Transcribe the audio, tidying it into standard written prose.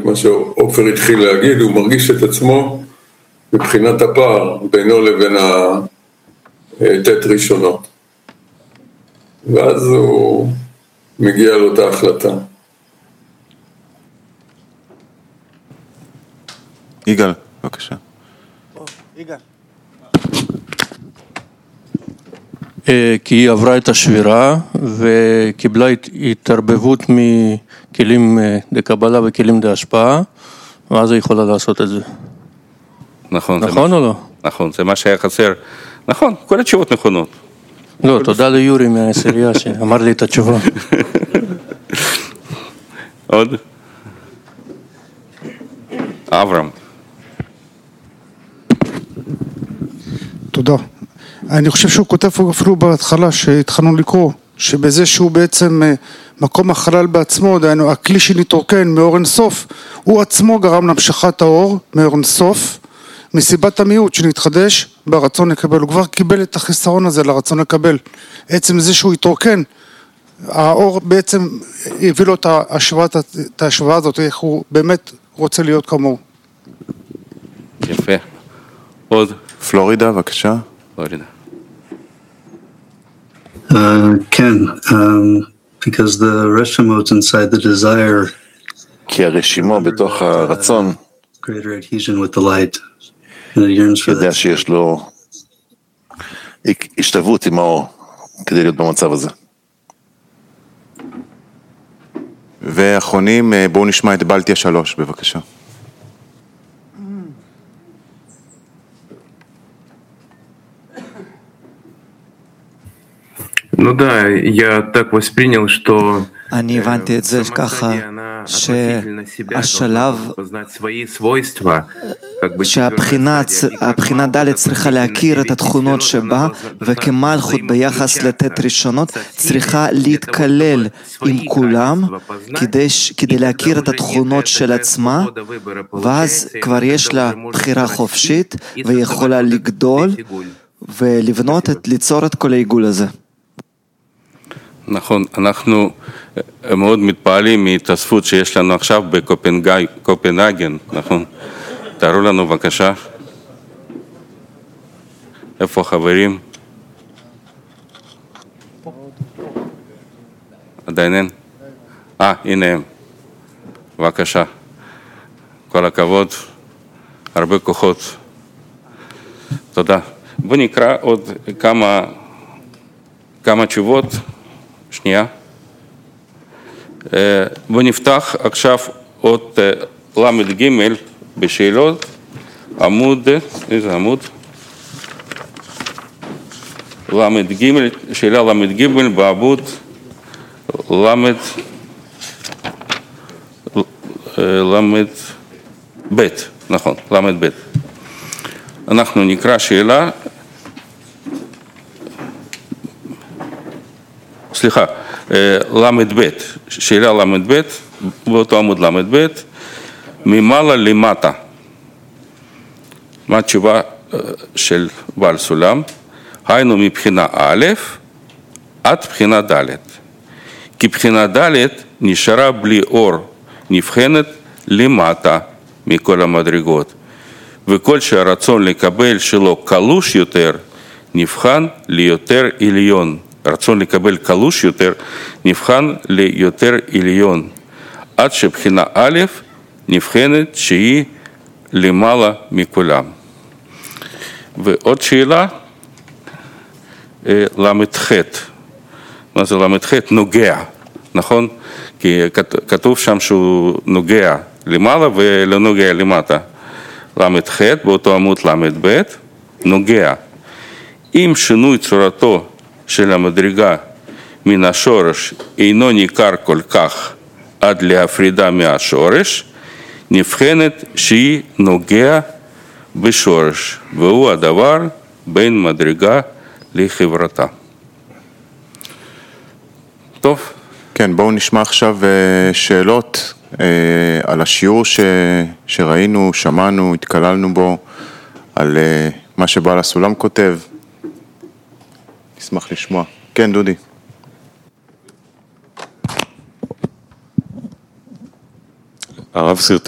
מה שאופר התחיל להגיד, הוא מרגיש את עצמו מבחינת הפער בינו לבין התת ראשונות. ואז הוא מגיע לאותה החלטה. יגאל, בבקשה. יגאל. כי היא עברה את השבירה וקיבלה התערבבות מכלים דקבלה וכלים דהשפעה, ואז היא יכולה לעשות את זה. נכון. נכון או לא? נכון, זה מה שהיה חסר. נכון, כל התשובות נכונות. לא, תודה ליורי מהעשירייה שאמר לי את התשובה. עוד? אברהם. תודה. אני חושב שהוא כותב אפילו בהתחלה שהתחלנו לקרוא, שבזה שהוא בעצם מקום החלל בעצמו, דהיינו, הכלי שנתרוקן מאור אינסוף, הוא עצמו גרם להמשכת האור מאור אינסוף, מסיבת המיעוט שנתחדש ברצון לקבל. הוא כבר קיבל את החיסרון הזה לרצון לקבל. עצם זה שהוא התרוקן, האור בעצם הביא לו את ההשוואה הזאת, איך הוא באמת רוצה להיות כמוהו. יפה. עוד? פלורידה, בבקשה. פלורידה. כן, because the reshimot inside the desire כי הרשימו בתוך הרצון greater adhesion with the light and it yearns for יודע that. שיש לו השתוות עם האור כדי להיות במצב הזה. ואחרונים, בואו נשמע את בלטיה 3, בבקשה. Ну да, я так воспринял, что אני הבנתי את זה ככה, שהשלב, שהבחינה ד' צריכה להכיר את התכונות שבה, וכמלכות ביחס לתת ראשונות צריכה להתקלל עם כולם, כדי להכיר את התכונות של עצמה, ואז כבר יש לה בחירה חופשית, ויכולה לגדול ולבנות, ליצור את כל העיגול הזה. נכון, אנחנו מאוד מתפעלים מהתאספות שיש לנו עכשיו בקופנהגן, נכון? תראו לנו בבקשה. איפה החברים? עדיין אין? הנה הם. בבקשה. כל הכבוד, הרבה כוחות. תודה. בוא נקרא עוד כמה תשובות. שנייה. בוא נפתח עכשיו עוד למד ג' בשאלות, עמוד, איזה עמוד? למד ג', שאלה למד ג' בעמוד למד ב', נכון, למד ב'. אנחנו נקרא שאלה, סליחה, למד ב', שאלה למד ב', באותו עמוד למד ב', ממעלה למטה. מה התשובה של בעל סולם? היינו מבחינה א' עד בחינה ד'. כי בחינה ד' נשארה בלי אור, נבחנת למטה מכל המדרגות. וכל שהרצון לקבל שלו קלוש יותר, נבחן ליותר עליון. רצון לקבל קלוש יותר, נבחן ליותר עליון. עד שבחינה א' נבחנת שהיא למעלה מכולם. ועוד שאלה, למ"ח. מה זה למ"ח? נוגע, נכון? כי כתוב שם שהוא נוגע למעלה ולא נוגע למטה. למ"ח באותו עמוד למ"ב, נוגע. אם שינוי צורתו של המדרגה מן השורש אינו ניכר כל כך עד להפרידה מהשורש, נבחנת שהיא נוגע בשורש, והוא הדבר בין מדרגה לחברתה. טוב. כן, בואו נשמע עכשיו שאלות על השיעור שראינו, שמענו, התקללנו בו, על מה שבעל הסולם כותב. נשמח לשמוע. כן, דודי. הרב סרטן